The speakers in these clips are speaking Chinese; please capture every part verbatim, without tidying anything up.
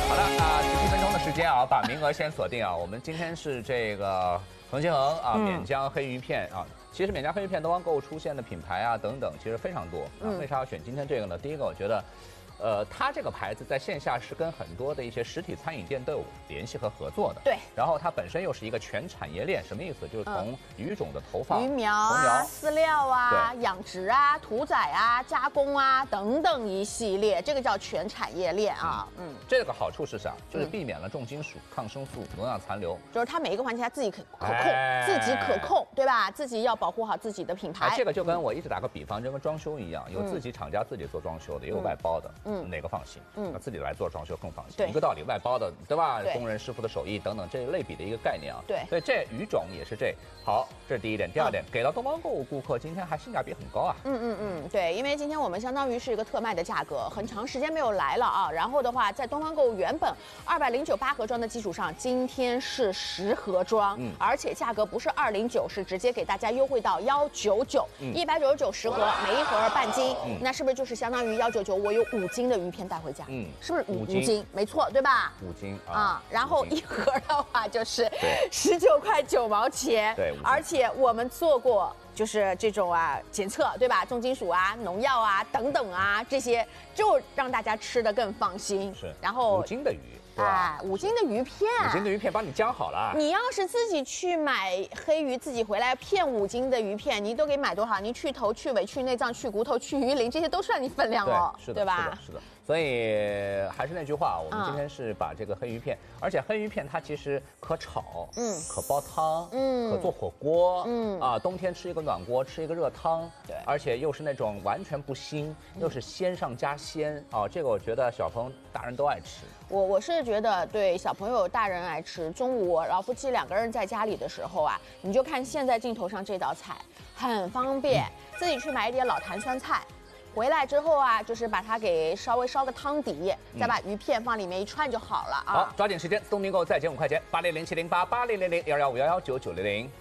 好的啊，十七分钟的时间啊，把名额先锁定啊。我们今天是这个恒星恒啊，免江黑鱼片啊。其实免江黑鱼片东方购物出现的品牌啊等等，其实非常多。啊，为啥要选今天这个呢？第一个，我觉得。 呃，它这个牌子在线下是跟很多的一些实体餐饮店都有联系和合作的。对。然后它本身又是一个全产业链，什么意思？就是从鱼种的投放、 鱼苗啊、饲料啊、养殖啊、屠宰啊、加工啊等等一系列，这个叫全产业链啊。嗯。 这个好处是啥？就是避免了重金属、抗生素、农药残留。 就是它每一个环节它自己可可控，自己可控，对吧？自己要保护好自己的品牌。 这个就跟我一直打个比方，就跟装修一样，有自己厂家自己做装修的，也有外包的。 嗯，哪个放心？嗯，那自己来做装修更放心。对，一个道理，外包的，对吧？工人师傅的手艺等等，这类比的一个概念啊。对，所以这鱼种也是这。好，这是第一点。第二点，给到东方购物顾客，今天还性价比很高啊。 嗯嗯嗯，对，因为今天我们相当于是一个特卖的价格，很长时间没有来了啊。然后的话，在东方购物原本二百零九八盒装的基础上，今天是十盒装，嗯，而且价格不是二零九，是直接给大家优惠到幺九九，一百九十九十盒，每一盒半斤，那是不是就是相当于幺九九？我有五斤的鱼片带回家。 嗯，是不是五斤？斤没错，对吧？ 五斤啊， 啊然后一盒的话就是十九块九毛钱。对，而且我们做过就是这种啊检测，对吧？重金属啊、农药啊等等啊这些，就让大家吃得更放心。是，然后五斤的鱼。 哎，五斤的鱼片， 五斤的鱼片帮你浆好了。 你要是自己去买黑鱼，自己回来片五斤的鱼片，你都给买多少？你去头、去尾、去内脏、去骨头、去鱼鳞，这些都算你分量哦， 对，是的， 对吧？ 是的，是的。所以还是那句话，我们今天是把这个黑鱼片，而且黑鱼片它其实可炒，嗯，可煲汤，嗯，可做火锅，嗯啊，冬天吃一个暖锅，吃一个热汤，对，而且又是那种完全不腥，又是鲜上加鲜啊，这个我觉得小朋友、大人都爱吃。 我我是觉得对小朋友、大人爱吃。中午老夫妻两个人在家里的时候啊，你就看现在镜头上这道菜，很方便，自己去买一点老坛酸菜，回来之后啊，就是把它给稍微烧个汤底，再把鱼片放里面一串就好了啊。 好，抓紧时间，东明购再减五块钱，八零零七零八八零零零幺幺五幺幺九九零零。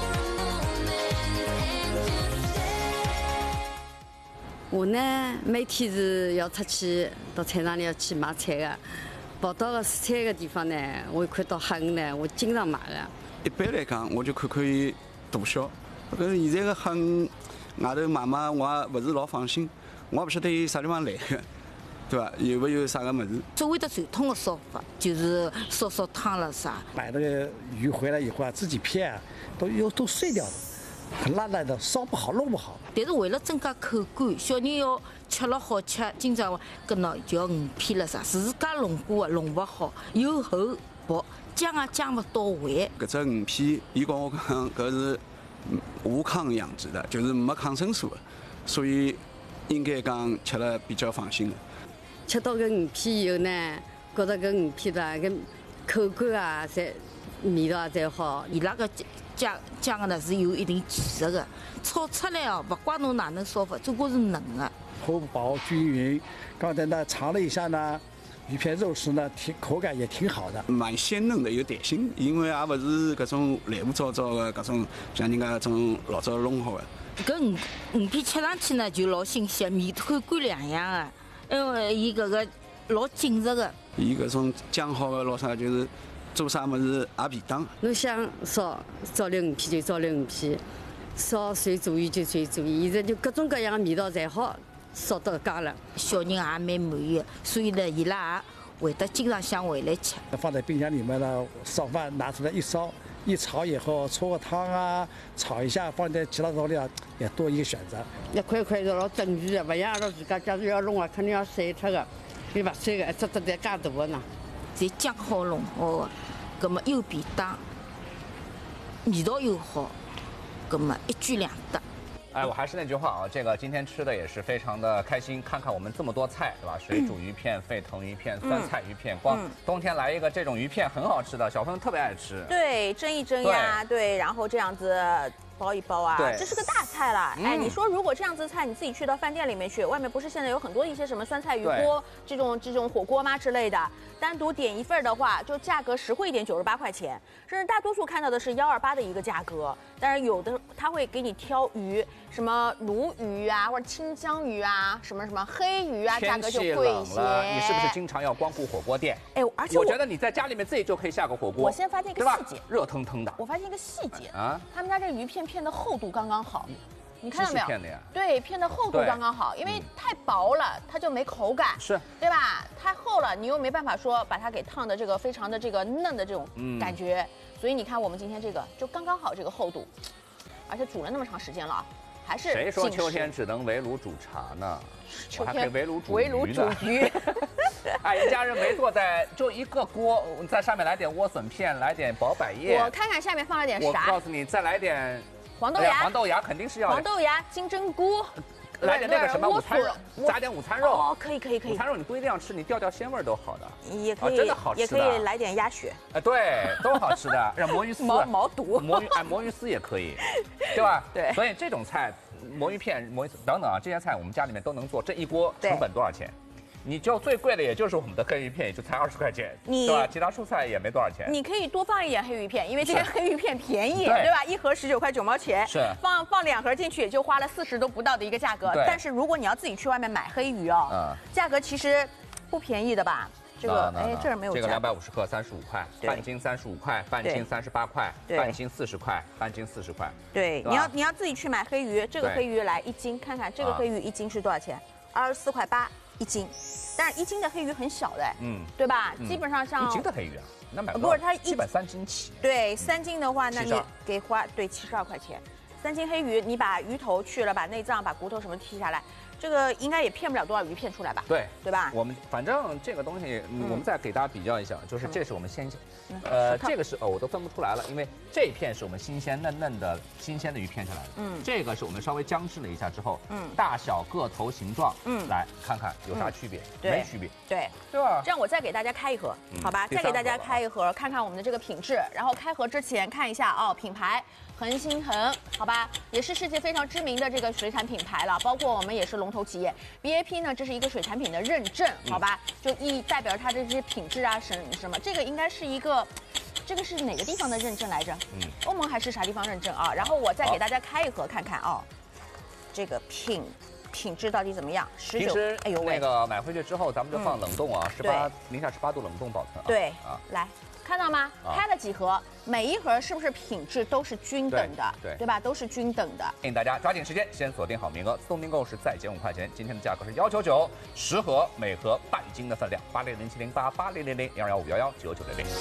我呢，每天是要出去到菜场里要去买菜的。跑到个蔬菜的地方呢，我看到黑鱼呢，我经常买的。 一般来讲，我就看看伊大小。搿现在个黑鱼外头买买，我也勿是老放心，我也勿晓得伊啥地方来的，对伐？有没有啥个物事？ 所谓的传统的烧法，就是烧烧汤了啥。 买那个鱼回来以后啊，自己片啊，都又都碎掉的。 很烂烂的，烧不好，弄不好。 但是为了增加口感，小人要吃了好吃，经常搿喏就要鱼片了啥，自家弄过的弄勿好，又厚薄，姜也姜勿到位。 搿只鱼片，伊跟我讲，搿是无抗养殖的，就是没抗生素的，所以应该讲吃了比较放心的。 吃到搿鱼片以后呢，觉得搿鱼片吧，搿口感啊，侪味道也侪好， 伊拉个。 酱酱的呢是有一定技术的，炒出来哦，不管侬哪能烧法，总归是嫩的。 厚薄均匀，刚才呢尝了一下呢，鱼片肉丝呢挺口感也挺好的， 蛮鲜嫩的，有弹性，因为也勿是搿种烂糊糟糟的搿种，像人家搿种老早弄好的。 搿鱼鱼片吃上去呢就老新鲜，味口感两样的，因为伊搿个老紧实的。 伊搿种浆好的老啥就是。 做啥物事也便当。 侬想烧烧粒鱼片就烧粒鱼片，烧水煮鱼就水煮鱼，现在就各种各样的味道侪好，烧到家了。 小人也蛮满意的，所以呢，伊拉也会得经常想回来吃。 放在冰箱里面呢，烧饭拿出来一烧，一炒以后搓个汤啊，炒一下，放在其他调料也多一个选择。 一块块是老整齐的，勿像阿拉自家假如要弄啊，肯定要碎脱的，你勿碎个一只只在介大个呢。 侪酱好弄好的，葛么又便当，味道又好，葛么一举两得。 哎，我还是那句话啊，这个今天吃的也是非常的开心。看看我们这么多菜，对吧？水煮鱼片、沸腾鱼片、酸菜鱼片，光冬天来一个这种鱼片很好吃的，小朋友特别爱吃。 对，蒸一蒸呀，对，然后这样子。 包一包啊，这是个大菜了。哎，你说如果这样子的菜，你自己去到饭店里面去，外面不是现在有很多一些什么酸菜鱼锅这种这种火锅吗之类的？ 单独点一份的话，就价格实惠一点，九十八块钱。甚至大多数看到的是幺二八的一个价格，但是有的他会给你挑鱼，什么鲈鱼啊，或者清江鱼啊，什么什么黑鱼啊，价格就贵一些。 你是不是经常要光顾火锅店？ 哎，而且我, 我觉得你在家里面自己就可以下个火锅。 我先发现一个细节， 热腾腾的。 我发现一个细节啊， 他们家这鱼片片的厚度刚刚好。你看到没有？ 片的呀， 对，片的厚度刚刚好，因为太薄了，它就没口感， 是， 对吧？太厚了，你又没办法说把它给烫的这个非常的这个嫩的这种感觉，嗯、所以你看我们今天这个就刚刚好这个厚度，而且煮了那么长时间了，还是谁说秋天只能围炉煮茶呢？ 秋天还可以围炉煮围炉煮鱼。 哎，一家人围坐在就一个锅，在上面来点莴笋片，来点薄百叶。 我看看下面放了点啥？ 我告诉你，再来点。 黄豆芽， 黄豆芽肯定是要黄豆芽、金针菇， 来点那个什么午餐肉，加点午餐肉。 哦，可以可以可以。 午餐肉你不一定要吃，你调调鲜味都好的。 也可以， 真的好吃。 也可以来点鸭血。 哎，对，都好吃的。让魔芋丝， 毛毛肚， 魔芋哎，魔芋丝也可以，对吧？ 对。 所以这种菜，魔芋片、魔芋丝等等啊，这些菜我们家里面都能做。这一锅成本多少钱？你就最贵的也就是我们的黑鱼片，也就才二十块钱，对吧？其他蔬菜也没多少钱。 你可以多放一点黑鱼片，因为这些黑鱼片便宜，对吧？一盒十九块九毛钱， 是放放两盒进去也就花了四十都不到的一个价格。但是如果你要自己去外面买黑鱼哦，嗯，价格其实不便宜的吧？这个哎，这儿没有。 这个两百五十克三十五块，半斤三十五块，半斤三十八块，半斤四十块，半斤四十块。 对，你要你要自己去买黑鱼，这个黑鱼来一斤，看看这个黑鱼一斤是多少钱？二十四块八。一斤，但是一斤的黑鱼很小的，嗯，对吧？基本上像一斤的黑鱼啊，那买不是它基本三斤起。 对，三斤的话，那你给花对七十二块钱。三斤黑鱼，你把鱼头去了，把内脏、把骨头什么剔下来，这个应该也骗不了多少鱼片出来吧？ 对， 对吧？ 我们反正这个东西，我们再给大家比较一下，就是这是我们鲜，呃，这个是哦，我都分不出来了，因为这一片是我们新鲜嫩嫩的新鲜的鱼片下来的，嗯，这个是我们稍微僵制了一下之后，嗯，大小、个头、形状，嗯，来看看有啥区别？没区别， 对， 对吧？ 这样我再给大家开一盒，好吧？再给大家开一盒，看看我们的这个品质，然后开盒之前看一下哦，品牌。恒心腾，好吧，也是世界非常知名的这个水产品牌了，包括我们也是龙头企业。B A P 呢，这是一个水产品的认证，好吧，就意代表它的这些品质啊，什什么，这个应该是一个，这个是哪个地方的认证来着？嗯，欧盟还是啥地方认证啊？然后我再给大家开一盒看看哦，这个品品质到底怎么样？十九， 哎呦喂，那个买回去之后咱们就放冷冻啊，十八零下十八度冷冻保存啊。 对啊，来。看到吗？开了几盒，每一盒是不是品质都是均等的？ 对， 对吧？都是均等的。 建议大家抓紧时间，先锁定好名额，自动订购时再减五块钱。今天的价格是幺九九，十盒，每盒半斤的分量。八零零七零八八零零零幺幺五幺幺九九零零。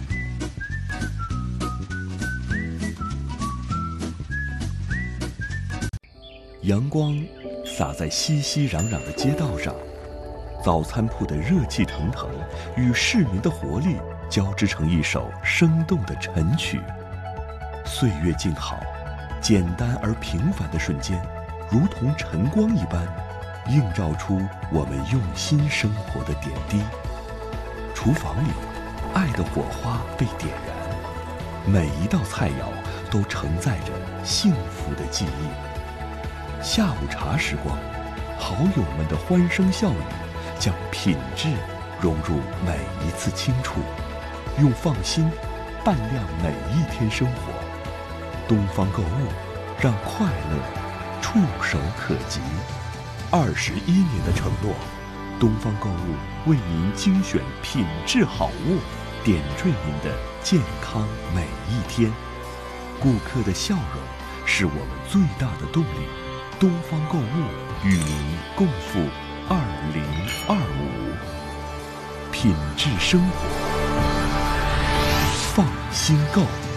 阳光洒在熙熙攘攘的街道上。早餐铺的热气腾腾与市民的活力交织成一首生动的晨曲。岁月静好，简单而平凡的瞬间，如同晨光一般，映照出我们用心生活的点滴。厨房里，爱的火花被点燃，每一道菜肴都承载着幸福的记忆。下午茶时光，好友们的欢声笑语将品质融入每一次轻触，用放心伴亮每一天生活。东方购物，让快乐触手可及。二十一年的承诺，东方购物为您精选品质好物，点缀您的健康每一天。顾客的笑容是我们最大的动力。东方购物与您共赴二零二五，品质生活，放心购。